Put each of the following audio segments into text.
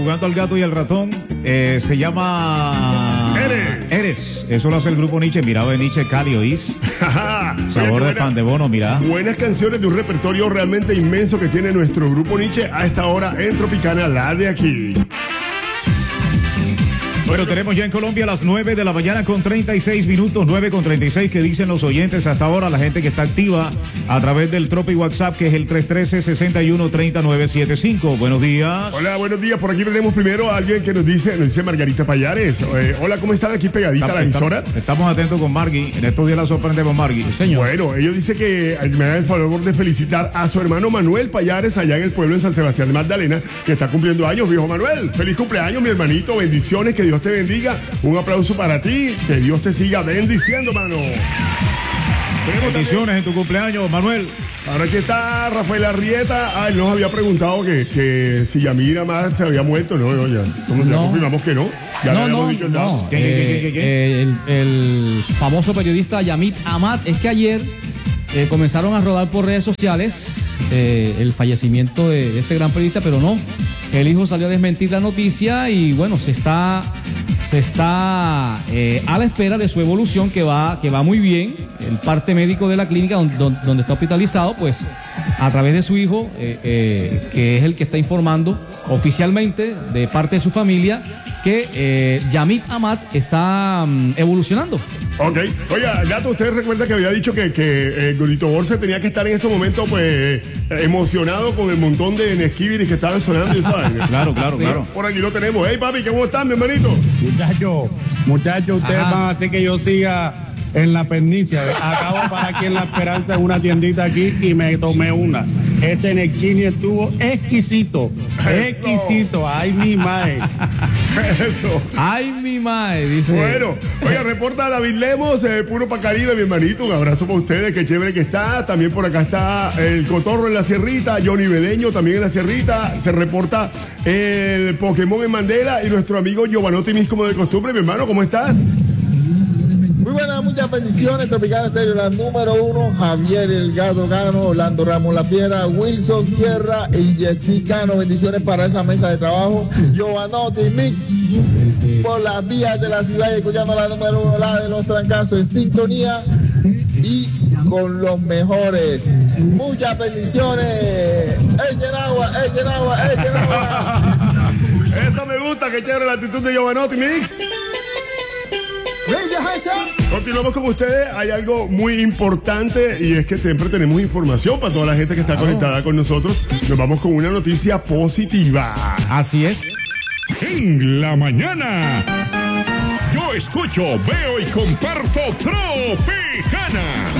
Jugando al gato y al ratón, se llama Eres. Eso lo hace el grupo Nietzsche. Mirado de Nietzsche, Cali, ¿oís? Sabor de pan de bono, mira. Buenas canciones de un repertorio realmente inmenso que tiene nuestro grupo Nietzsche a esta hora en Tropicana, la de aquí. Bueno, tenemos ya en Colombia las 9 de la mañana con 36 minutos, 9:36, que dicen los oyentes hasta ahora, la gente que está activa a través del Tropi WhatsApp, que es el 313-6130-975. Buenos días. Hola, buenos días. Por aquí tenemos primero a alguien que nos dice Margarita Payares. Hola, ¿cómo están aquí pegadita a la emisora? Estamos atentos con Margui. En estos días la sorprendemos, Margui. Sí, señor. Bueno, ellos dicen que me dan el favor de felicitar a su hermano Manuel Payares allá en el pueblo de San Sebastián de Magdalena, que está cumpliendo años, viejo Manuel. Feliz cumpleaños, mi hermanito. Bendiciones, que Dios te bendiga. Un aplauso para ti. Que Dios te siga bendiciendo, mano. Bendiciones en tu cumpleaños, Manuel. Ahora aquí está Rafael Arrieta. Ay, nos había preguntado que si Yamira más se había muerto. No, ya confirmamos que no. Ya no. El famoso periodista Yamit Amat. Es que ayer comenzaron a rodar por redes sociales el fallecimiento de este gran periodista, pero no. El hijo salió a desmentir la noticia y bueno, se está a la espera de su evolución, que va muy bien. El parte médico de la clínica donde está hospitalizado, pues a través de su hijo, que es el que está informando oficialmente de parte de su familia, que Yamit Amat está evolucionando. Ok. Oiga, Gato, usted recuerda que había dicho que Golito Borse tenía que estar en estos momentos pues emocionado con el montón de Nesquibiris que estaban sonando y saben. Claro. Por aquí lo tenemos. Hey, papi, ¿cómo están, mi hermanito? Muchachos, ustedes van a hacer que yo siga en la pernicia. Acabo para aquí en La Esperanza, en una tiendita aquí, y me tomé una. Ese Nesquini estuvo exquisito. Exquisito. Ay, mi madre. Eso. Ay, mi madre, dice. Bueno, oiga, reporta David Lemos, puro pa' Caribe, mi hermanito. Un abrazo para ustedes, qué chévere que está. También por acá está el Cotorro en la Sierrita, Johnny Bedeño también en la Sierrita. Se reporta el Pokémon en Mandela y nuestro amigo Giovanotti Mis, como de costumbre. Mi hermano, ¿cómo estás? Muy buenas, muchas bendiciones. Tropicana Estéreo, la número 1, Javier El Gato Cano, Orlando Ramos La Piedra, Wilson Sierra y Jessica Cano. Bendiciones para esa mesa de trabajo. Giovanotti Mix por las vías de la ciudad, escuchando la número 1, la de los trancazos, en sintonía y con los mejores. Muchas bendiciones. Echen agua. Esa me gusta, qué chévere la actitud de Giovanotti Mix. Continuamos con ustedes. Hay algo muy importante y es que siempre tenemos información para toda la gente que está conectada con nosotros. Nos vamos con una noticia positiva. Así es. En la mañana, yo escucho, veo y comparto Tropicana.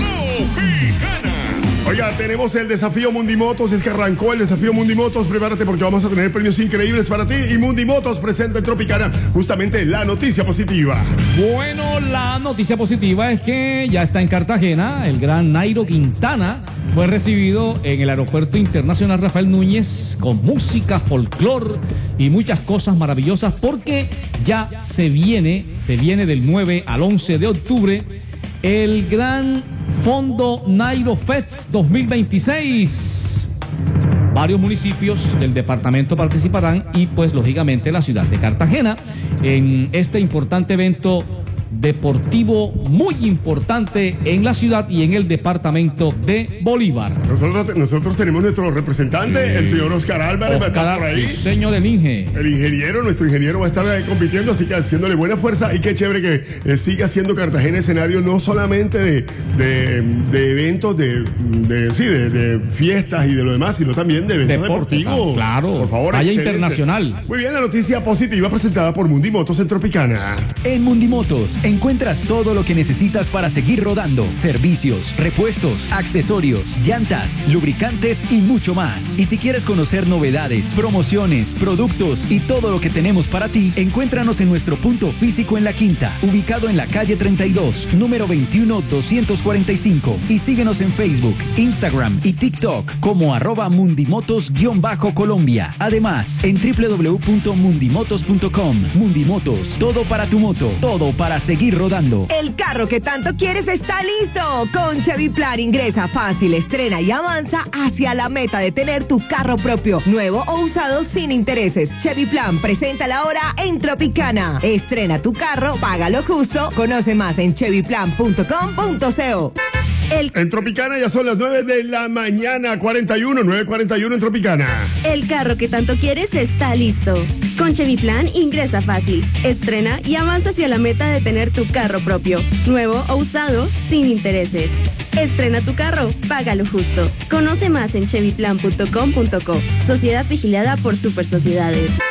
Oiga, tenemos el desafío Mundimotos. Es que arrancó el desafío Mundimotos. Prepárate porque vamos a tener premios increíbles para ti. Y Mundimotos presenta en Tropicana justamente la noticia positiva. Bueno, la noticia positiva es que ya está en Cartagena. El gran Nairo Quintana fue recibido en el Aeropuerto Internacional Rafael Núñez con música, folclor y muchas cosas maravillosas, porque ya se viene del 9 al 11 de octubre el gran Fondo Nairo Fest 2026. Varios municipios del departamento participarán y pues lógicamente la ciudad de Cartagena en este importante evento deportivo muy importante en la ciudad y en el departamento de Bolívar. Nosotros tenemos nuestro representante, el señor Oscar Álvarez, va a estar por ahí. Diseño del Inge. Nuestro ingeniero va a estar compitiendo, así que haciéndole buena fuerza. Y qué chévere que siga siendo Cartagena escenario no solamente de eventos, de fiestas y de lo demás, sino también de eventos deportivos. Claro, por favor. Vaya internacional. Muy bien, la noticia positiva presentada por Mundimotos en Tropicana. En Mundimotos encuentras todo lo que necesitas para seguir rodando: servicios, repuestos, accesorios, llantas, lubricantes y mucho más. Y si quieres conocer novedades, promociones, productos y todo lo que tenemos para ti, encuéntranos en nuestro punto físico en La Quinta, ubicado en la calle 32, número 21245, y síguenos en Facebook, Instagram y TikTok como @Mundimotos_Colombia. Además, en www.mundimotos.com. Mundimotos, todo para tu moto, todo para hacer seguir rodando. El carro que tanto quieres está listo. Con Chevy Plan ingresa fácil, estrena y avanza hacia la meta de tener tu carro propio, nuevo o usado sin intereses. Chevy Plan presenta la hora en Tropicana. Estrena tu carro, págalo justo. Conoce más en chevyplan.com.co. En Tropicana ya son las 9 de la mañana, 9:41 en Tropicana. El carro que tanto quieres está listo. Con Chevy Plan ingresa fácil, estrena y avanza hacia la meta de tener tu carro propio, nuevo o usado, sin intereses. Estrena tu carro, págalo justo. Conoce más en chevyplan.com.co. Sociedad vigilada por Super Sociedades.